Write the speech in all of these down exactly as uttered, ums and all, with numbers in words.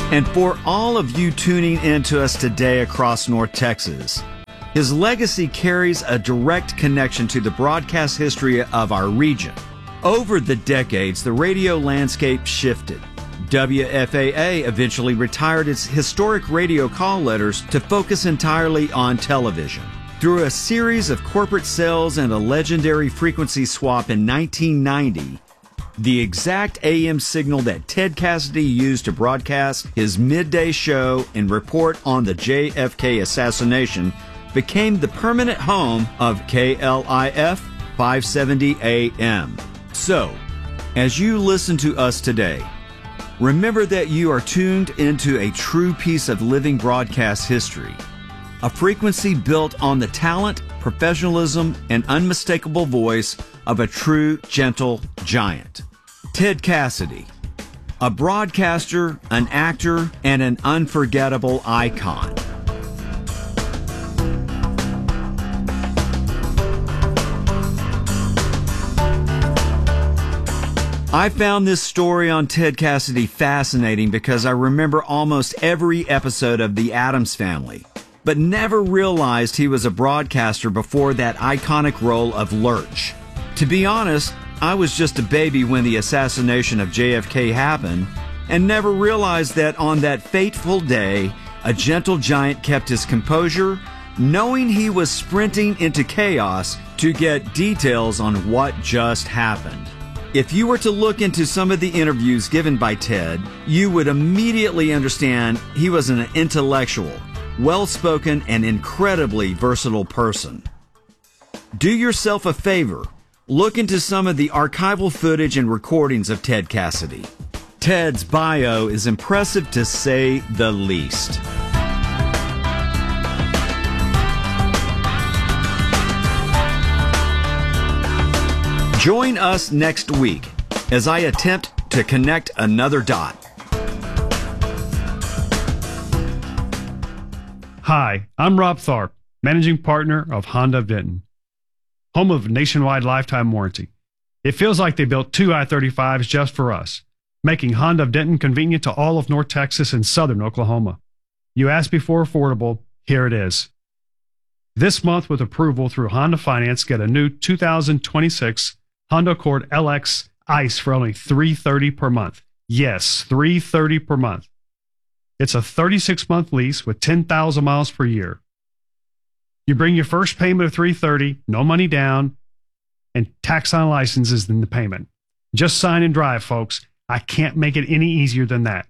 and for all of you tuning in to us today across North Texas. His legacy carries a direct connection to the broadcast history of our region. Over the decades, the radio landscape shifted. W F A A eventually retired its historic radio call letters to focus entirely on television. Through a series of corporate sales and a legendary frequency swap in nineteen ninety, the exact A M signal that Ted Cassidy used to broadcast his midday show and report on the J F K assassination became the permanent home of K L I F five seventy A M. So, as you listen to us today, remember that you are tuned into a true piece of living broadcast history, a frequency built on the talent, professionalism, and unmistakable voice of a true, gentle giant. Ted Cassidy, a broadcaster, an actor, and an unforgettable icon. I found this story on Ted Cassidy fascinating because I remember almost every episode of The Addams Family, but never realized he was a broadcaster before that iconic role of Lurch. To be honest, I was just a baby when the assassination of J F K happened and never realized that on that fateful day, a gentle giant kept his composure, knowing he was sprinting into chaos to get details on what just happened. If you were to look into some of the interviews given by Ted, you would immediately understand he was an intellectual, well-spoken, and incredibly versatile person. Do yourself a favor. Look into some of the archival footage and recordings of Ted Cassidy. Ted's bio is impressive to say the least. Join us next week as I attempt to connect another dot. Hi, I'm Rob Tharp, managing partner of Honda of Denton, home of nationwide lifetime warranty. It feels like they built two I thirty-fives just for us, making Honda of Denton convenient to all of North Texas and southern Oklahoma. You asked before affordable, here it is. This month, with approval through Honda Finance, get a new two thousand twenty-six Honda Accord L X ICE for only three hundred thirty dollars per month. Yes, three hundred thirty dollars per month. It's a thirty-six month lease with ten thousand miles per year. You bring your first payment of three hundred thirty dollars, no money down, and tax on licenses in the payment. Just sign and drive, folks. I can't make it any easier than that.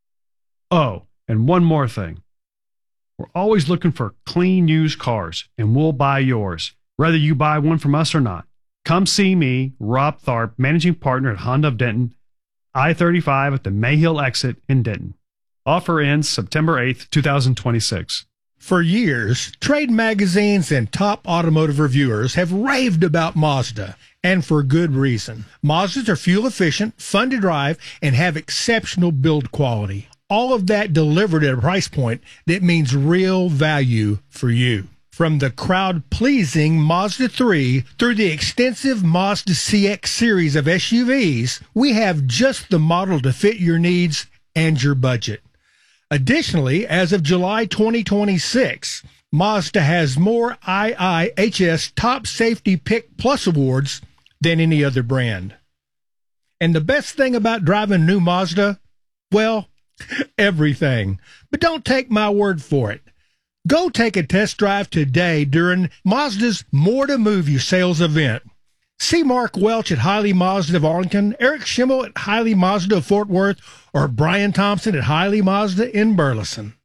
Oh, and one more thing. We're always looking for clean used cars, and we'll buy yours, whether you buy one from us or not. Come see me, Rob Tharp, managing partner at Honda of Denton, I thirty-five at the Mayhill exit in Denton. Offer ends September eighth, twenty twenty-six. For years, trade magazines and top automotive reviewers have raved about Mazda, and for good reason. Mazdas are fuel efficient, fun to drive, and have exceptional build quality. All of that delivered at a price point that means real value for you. From the crowd-pleasing Mazda three through the extensive Mazda C X series of S U Vs, we have just the model to fit your needs and your budget. Additionally, as of July twenty twenty-six, Mazda has more I I H S Top Safety Pick Plus awards than any other brand. And the best thing about driving new Mazda? Well, everything. But don't take my word for it. Go take a test drive today during Mazda's More to Move You sales event. See Mark Welch at Hiley Mazda of Arlington, Eric Schimmel at Hiley Mazda of Fort Worth, or Brian Thompson at Hiley Mazda in Burleson.